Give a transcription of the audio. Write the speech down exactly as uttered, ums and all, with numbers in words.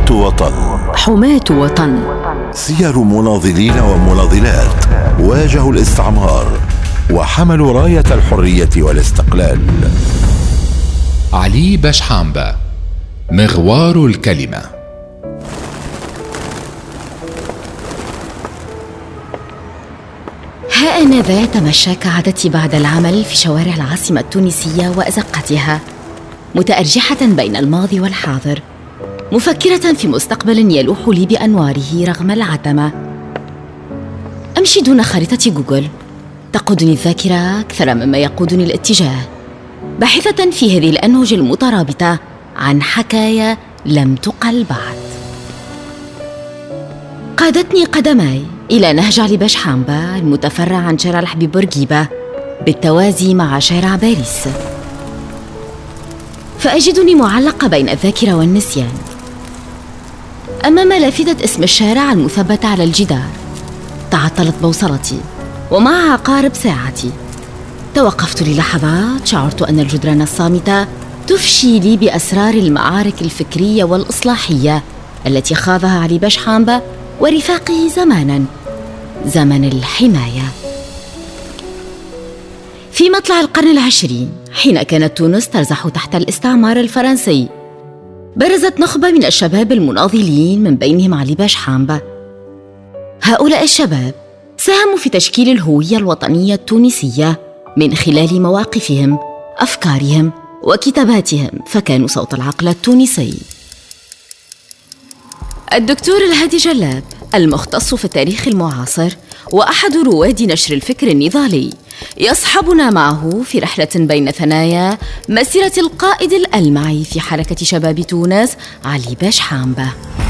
حماة وطن. حماة وطن. سير مناضلين ومناضلات واجهوا الاستعمار وحملوا راية الحرية والاستقلال. علي بشحامبة، مغوار الكلمة. ها أنا ذا أتمشى كعادتي بعد العمل في شوارع العاصمة التونسية وأزقتها، متأرجحة بين الماضي والحاضر، مفكرة في مستقبل يلوح لي بأنواره رغم العتمة. أمشي دون خريطة جوجل، تقودني الذاكرة أكثر مما يقودني الاتجاه، باحثة في هذه الأنهج المترابطة عن حكايا لم تقل بعد. قادتني قدماي إلى نهج علي بشحامبة المتفرع عن شارع الحبيب بورقيبة بالتوازي مع شارع باريس، فأجدني معلقة بين الذاكرة والنسيان أمام لافتة اسم الشارع المثبتة على الجدار. تعطلت بوصلتي ومع عقارب ساعتي. توقفت للحظات، شعرت أن الجدران الصامتة تفشي لي بأسرار المعارك الفكرية والإصلاحية التي خاضها علي بشحامبة ورفاقه زماناً، زمن الحماية. في مطلع القرن العشرين، حين كانت تونس ترزح تحت الاستعمار الفرنسي، برزت نخبة من الشباب المناضلين من بينهم علي بشحامبة. هؤلاء الشباب ساهموا في تشكيل الهوية الوطنية التونسية من خلال مواقفهم، أفكارهم وكتاباتهم، فكانوا صوت العقل التونسي. الدكتور الهادي جلاب، المختص في التاريخ المعاصر وأحد رواد نشر الفكر النضالي، يصحبنا معه في رحلة بين ثنايا مسيرة القائد الألمعي في حركة شباب تونس علي بشحامبة.